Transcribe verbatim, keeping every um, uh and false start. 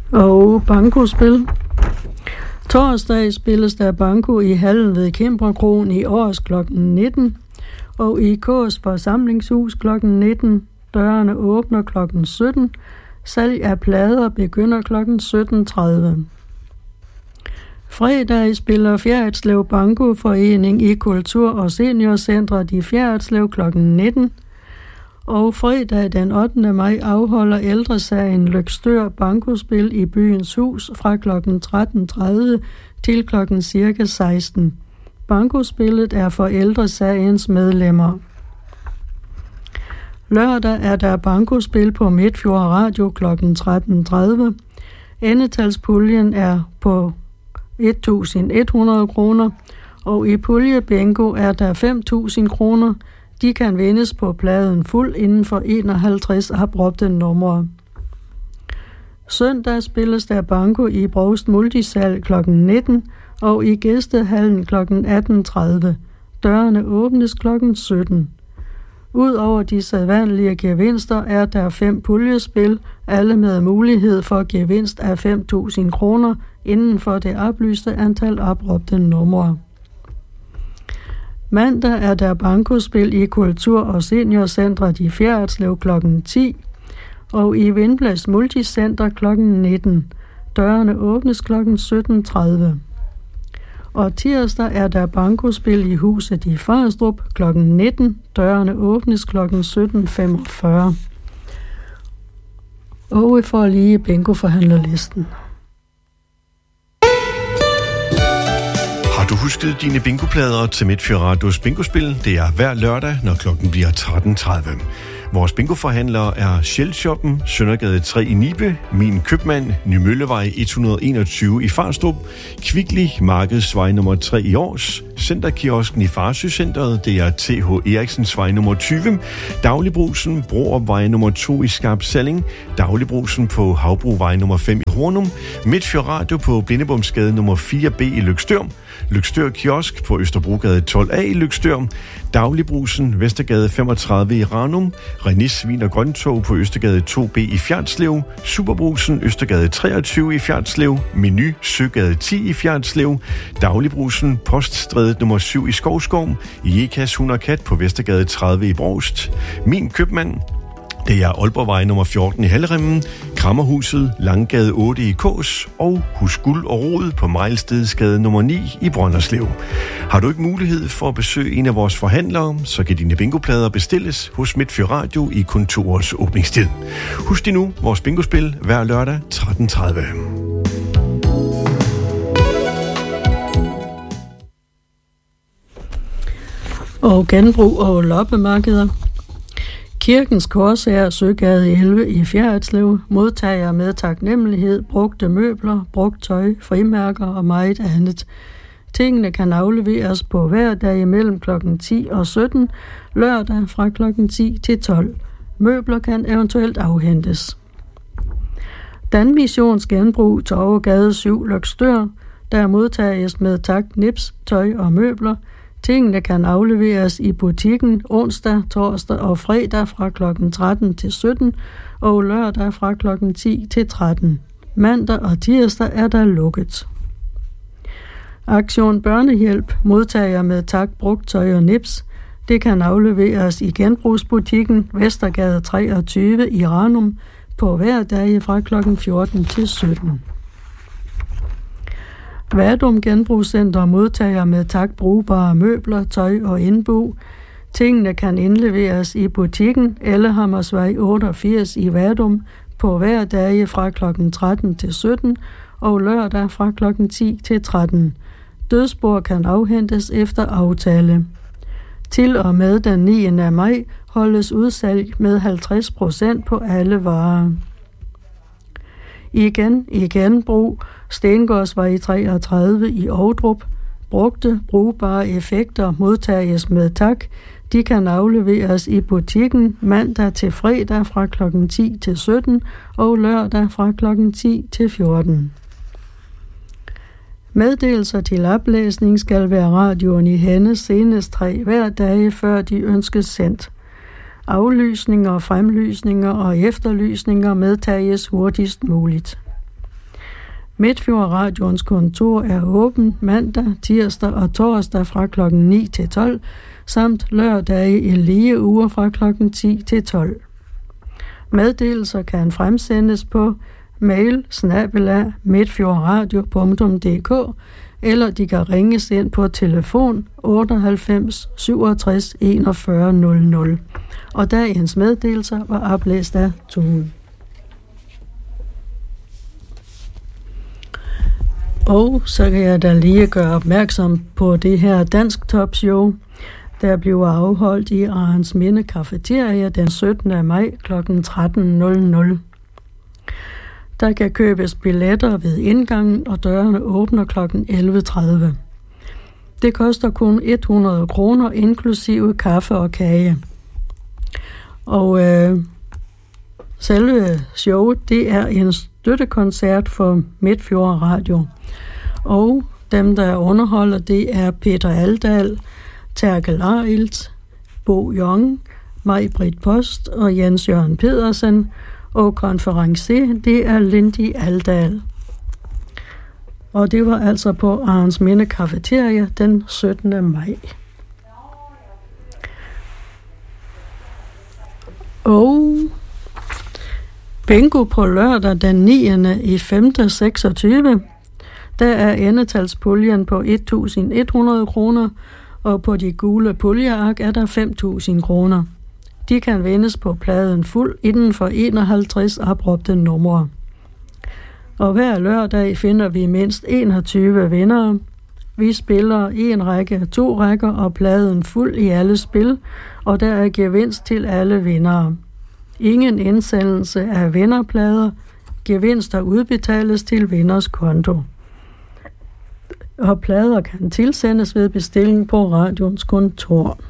Og bankospil. Torsdag spilles der banko i hallen ved Kimberkroen i Års klokken nitten, og i K's forsamlingshus klokken nitten. Dørene åbner klokken sytten. Salg af plader begynder klokken sytten tredive. Fredag spiller Fjerritslev Bankoforening i Kultur- og Seniorcentret i Fjerritslev klokken nitten. Og fredag den ottende maj afholder Ældresagen Løgstør bankospil i Byens Hus fra klokken tretten tredive til klokken cirka seksten. Bankospillet er for Ældresagens medlemmer. Lørdag er der bankospil på Midtfjord Radio klokken tretten tredive. Endetalspuljen er på et tusind et hundrede kroner, og i puljebingo er der fem tusind kroner. De kan vindes på pladen fuld inden for enoghalvtreds opråbte numre. Søndag spilles der banko i Brovst Multisal klokken nitten og i Gæstehallen klokken atten tredive. Dørene åbnes klokken sytten. Udover de sædvanlige gevinster er der fem puljespil, alle med mulighed for gevinst af fem tusind kroner inden for det oplyste antal opråbte numre. Mandag er der bankospil i Kultur- og Seniorcentret i Fjerritslev klokken ti og i Vindblæs Multicenter klokken nitten. Dørene åbnes klokken sytten tredive. Og tirsdag er der bankospil i huset i Farstrup klokken nitten. Dørene åbnes klokken sytten femogfyrre. Og vi får lige bingoforhandlerlisten. Har du husket dine bingoplader til Midtfjord Radios bingospil? Det er hver lørdag, når klokken bliver tretten tredive. Vores bingoforhandlere er Shell-shoppen, Søndergade tre i Nibe, Min Købmand, Nymøllevej et hundrede og enogtyve i Farstrup, Kvickly, Markedsvej nummer tre i Års, Centerkiosken i Farsøcenteret, det er T H Eriksensvej nummer tyve, Dagligbrusen, Broopvej nummer to i Skarp Salling, Dagligbrusen på Havbruvej nummer fem i Hornum, Midtfjord Radio på Blindebomsgade nummer fire B i Løgstør, Løgstør Kiosk på Østerbrogade tolv A i Løgstør, Dagligbrusen, Vestergade femogtredive i Ranum, Renis Vin og Grøntog på Østergade to B i Fjerritslev, Superbrusen, Østergade treogtyve i Fjerritslev, Menu, Søgade ti i Fjerritslev, Dagligbrusen, Poststrædet nummer syv i Skovskov, Jekas Hund og Kat på Vestergade tredive i Brovst, Min Købmand, det er Aalborgvej nummer fjorten i Halleremmen, Krammerhuset, Langgade otte i Kås og Hus Guld og Rod på Mejlstedsgade nummer ni i Brønderslev. Har du ikke mulighed for at besøge en af vores forhandlere, så kan dine bingoplader bestilles hos Midtfjord Radio i kun to års åbningstid. Husk dig nu vores bingospil hver lørdag tretten tredive. Og genbrug og loppemarkeder. Kirkens Korsager, Søgade elleve i Fjerritslev, modtager med taknemmelighed brugte møbler, brugt tøj, frimærker og meget andet. Tingene kan afleveres på hver dag mellem klokken ti og sytten, lørdag fra klokken ti til tolv. Møbler kan eventuelt afhentes. Danmissions genbrug, Torvegade syv, Løgstør, der modtages med tak nips, tøj og møbler. Tingene kan afleveres i butikken onsdag, torsdag og fredag fra klokken tretten til sytten og lørdag fra klokken ti til tretten. Mandag og tirsdag er der lukket. Aktion Børnehjælp modtager med tak brugt tøj og nips. Det kan afleveres i genbrugsbutikken Vestergade treogtyve i Ranum på hver dag fra klokken fjorten til sytten. Vadum Genbrugscenter modtager med tak brugbare møbler, tøj og indbo. Tingene kan indleveres i butikken Ellehammersvej otteogfirs i Vadum på hver dag fra klokken tretten til sytten og lørdag fra klokken ti til tretten. Dødsbord kan afhentes efter aftale. Til og med den niende maj holdes udsalg med halvtreds procent på alle varer. Igen, igen brug Stengårdsvej treogtredive i Ovdrup. Brugte, brugbare effekter modtages med tak. De kan afleveres i butikken mandag til fredag fra klokken ti til sytten og lørdag fra klokken ti til fjorten. Meddelelser til oplæsning skal være radioen i hænde senest tre hver dag, før de ønskes sendt. Aflysninger, fremlysninger og efterlysninger medtages hurtigst muligt. Midtfjord Radions kontor er åben mandag, tirsdag og torsdag fra klokken ni til tolv, samt lørdage i lige uger fra klokken ti til tolv. Meddelelser kan fremsendes på mail snabel-a midtfjordradio punktum d k, eller de kan ringes ind på telefon otteoghalvfems syvogtres enogfyrre nul nul. Og dagens meddelelser var oplæst af Tue. Og så kan jeg da lige gøre opmærksom på det her Dansk Top Show, der bliver afholdt i Arensminde Cafeteria den syttende maj klokken tretten nul nul. Der kan købes billetter ved indgangen, og dørene åbner klokken elleve tredive. Det koster kun hundrede kroner, inklusive kaffe og kage. Og øh, selve showet, det er en støttekoncert for Midtfjord Radio. Og dem, der underholder, det er Peter Aldal, Terkel Arild, Bo Jong, Maj-Britt Post og Jens Jørgen Pedersen, og konferencier, det er Lindy Aldal. Og det var altså på Arensminde Cafeteria den syttende maj. Og bingo på lørdag den niende i femte seksogtyve. Der er endetalspuljen på et tusind et hundrede kroner, og på de gule puljeark er der fem tusind kroner. De kan vindes på pladen fuld inden for enoghalvtreds opråbte numre. Og hver lørdag finder vi mindst enogtyve vindere. Vi spiller en række, to rækker og pladen fuld i alle spil, og der er gevinst til alle vindere. Ingen indsendelse af vinderplader. Gevinster udbetales til vinders konto. Og plader kan tilsendes ved bestilling på radions kontor.